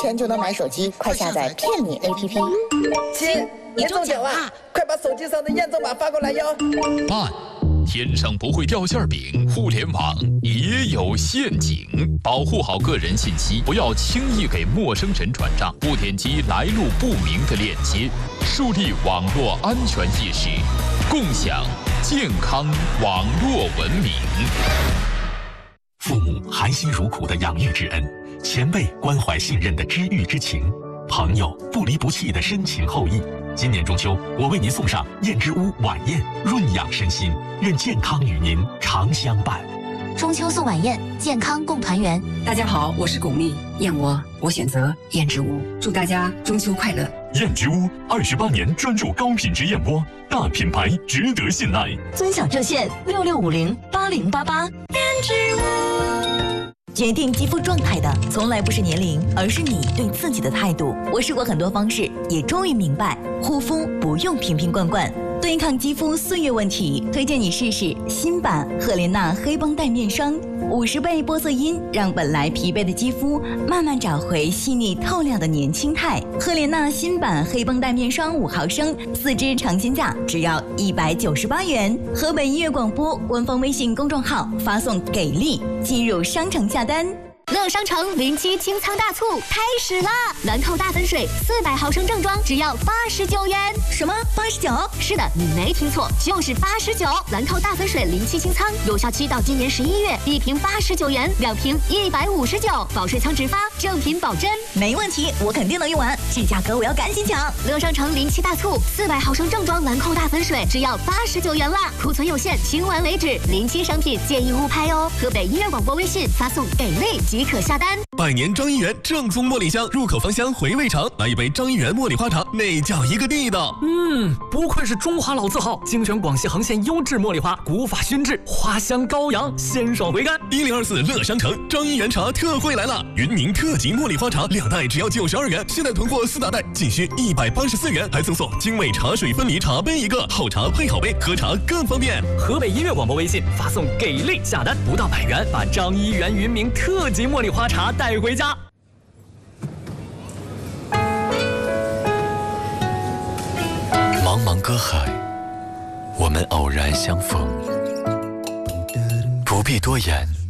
钱就能买手机，快下载骗你 APP。 亲，你中奖了，快把手机上的验证码发过来哟。 慢，天上不会掉馅饼，互联网也有陷阱，保护好个人信息，不要轻易给陌生人转账，不点击来路不明的链接，树立网络安全意识，共享健康网络文明。 父母含辛茹苦的养育之恩，前辈关怀信任的知遇之情，朋友不离不弃的深情厚谊。今年中秋，我为您送上燕之屋晚宴，润养身心，愿健康与您常相伴。 中秋送晚宴，健康共团圆。 大家好，我是巩俐，燕窝我选择燕之屋，祝大家中秋快乐。 燕之屋28年专注高品质燕窝，大品牌值得信赖。 尊享热线66508088。燕之屋。决定肌肤状态的从来不是年龄，而是你对自己的态度。我试过很多方式，也终于明白，护肤不用瓶瓶罐罐。对抗肌肤岁月问题，推荐你试试新版赫莲娜黑绷带面霜，50倍玻色因，让本来疲惫的肌肤慢慢找回细腻透亮的年轻态。赫莲娜新版黑绷带面霜5毫升，4支尝鲜价只要198元。河北音乐广播官方微信公众号发送给力，进入商城下单。 乐商城07清仓大促开始啦！兰蔻大粉水400毫升正装只要89元。 什么89？ 是的，你没听错，就是89。兰蔻大粉水07清仓有效期到今年11月，1瓶89元，2瓶159，保水仓直发，正品保真。 没问题，我肯定能用完，这价格我要赶紧抢！ 乐商城07大促，400毫升正装兰蔻大粉水只要89元啦，库存有限，清完为止。07商品建议勿拍哦。河北音乐广播微信发送给力即可下单。 百年张一元正宗茉莉香，入口芳香，回味长。来一杯张一元茉莉花茶，那叫一个地道。 不愧是中华老字号，精选广西恒县优质茉莉花，古法熏制，花香高扬，鲜爽回甘。 1024乐商城张一元茶特惠来了，云宁特级茉莉花茶2袋只要92元，现在囤货4大袋仅需184元，还赠送精美茶水分离茶杯1个，好茶配好杯，喝茶更方便。 河北音乐广播微信发送给力下单，不到100元，把张一元云茗特级茉莉花茶带回家。 茫茫歌海，我们偶然相逢，不必多言，